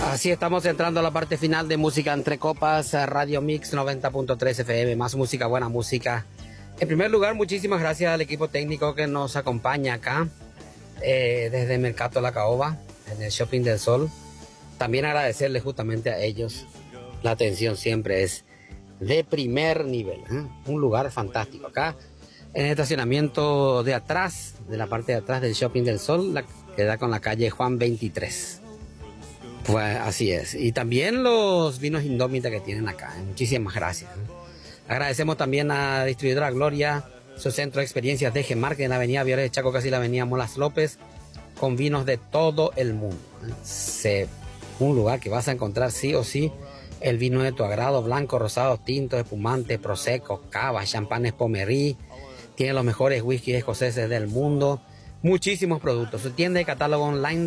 Así estamos entrando a la parte final de Música Entre Copas, Radio Mix 90.3 FM, más música, buena música. En primer lugar, muchísimas gracias al equipo técnico que nos acompaña acá, desde Mercato La Caoba, en el Shopping del Sol. También agradecerles justamente a ellos. La atención siempre es de primer nivel, un lugar fantástico. Acá, en el estacionamiento de atrás, de la parte de atrás del Shopping del Sol, que da con la calle Juan 23. Pues así es. Y también los vinos Indómita que tienen acá. Muchísimas gracias. Agradecemos también a Distribuidora Gloria, su centro de experiencias DG Market en la avenida Viales de Chaco, casi la avenida Molas López, con vinos de todo el mundo. Un lugar que vas a encontrar sí o sí el vino de tu agrado, blanco, rosado, tinto, espumante, prosecco, cava, champán Pommery. Tiene los mejores whiskies escoceses del mundo. Muchísimos productos. Su tienda de catálogo online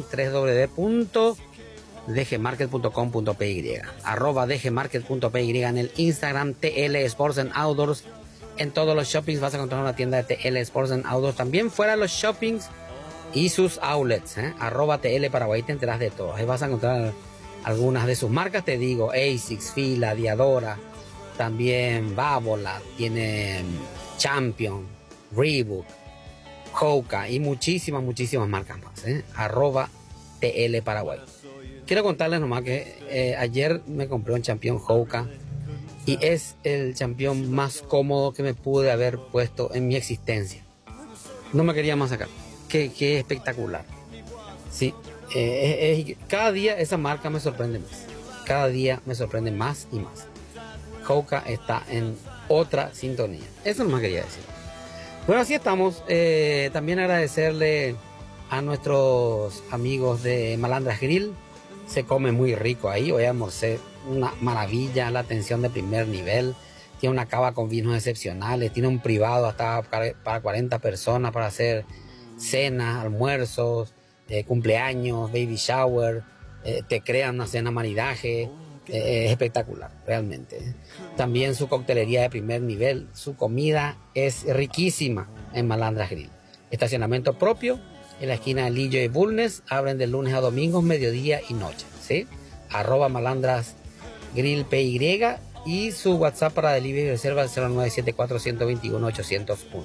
www.dgmarket.com.py, @dgmarket.py, en el Instagram TL Sports and Outdoors. En todos los shoppings vas a encontrar una tienda de TL Sports and Outdoors. También fuera de los shoppings y sus outlets, @TL Paraguay, te enteras de todo. Ahí vas a encontrar algunas de sus marcas, te digo, ASICS, Fila, Diadora, también Babolat, tiene Champion, Reebok, Hoka y muchísimas marcas más, @TL Paraguay. Quiero contarles nomás que ayer me compré un Champion Hoka y es el Champion más cómodo que me pude haber puesto en mi existencia. No me quería más sacar. Qué espectacular. Sí, cada día esa marca me sorprende más. Cada día me sorprende más y más. Hoka está en otra sintonía. Eso nomás quería decir. Bueno, así estamos. También agradecerle a nuestros amigos de Malandras Grill. Se come muy rico ahí. Hoy almorcé una maravilla, la atención de primer nivel. Tiene una cava con vinos excepcionales. Tiene un privado hasta para 40 personas para hacer cenas, almuerzos, cumpleaños, baby shower. Te crean una cena maridaje. Es espectacular, realmente. También su coctelería de primer nivel. Su comida es riquísima en Malandras Grill. Estacionamiento propio en la esquina de Lillo y Bulnes. Abren de lunes a domingos, mediodía y noche, ¿sí? @Malandras Grill PY. Y su WhatsApp para delivery y reserva es 0974-121-801.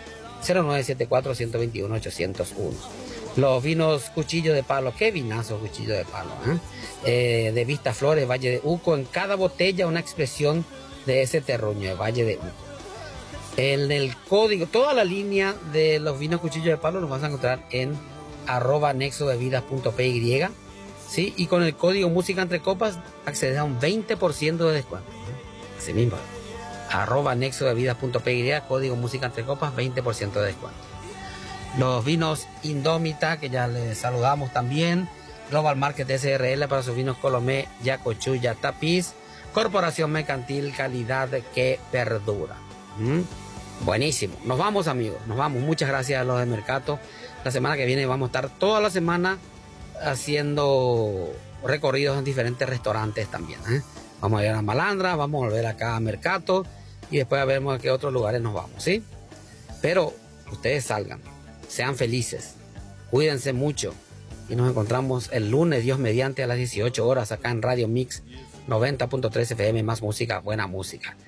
0974-121-801. Los vinos Cuchillo de Palo, qué vinazo Cuchillo de Palo, de Vista Flores, Valle de Uco. En cada botella una expresión de ese terruño de Valle de Uco. En el código, toda la línea de los vinos Cuchillo de Palo los vas a encontrar en @nexobebidas.py, ¿sí? Y con el código Música Entre Copas accedes a un 20% de descuento. Así mismo, @nexobebidas.py, código Música Entre Copas, 20% de descuento. Los vinos Indómita, que ya les saludamos también. Global Market SRL para sus vinos Colomé, Yacochuya, Tapiz. Corporación Mercantil, calidad que perdura. Buenísimo. Nos vamos, amigos. Nos vamos. Muchas gracias a los de Mercato. La semana que viene vamos a estar toda la semana haciendo recorridos en diferentes restaurantes también. Vamos a ir a Malandra, vamos a volver acá a Mercato y después veremos a qué otros lugares nos vamos, ¿sí? Pero ustedes salgan, sean felices, cuídense mucho y nos encontramos el lunes, Dios mediante, a las 18 horas acá en Radio Mix 90.3 FM, más música, buena música.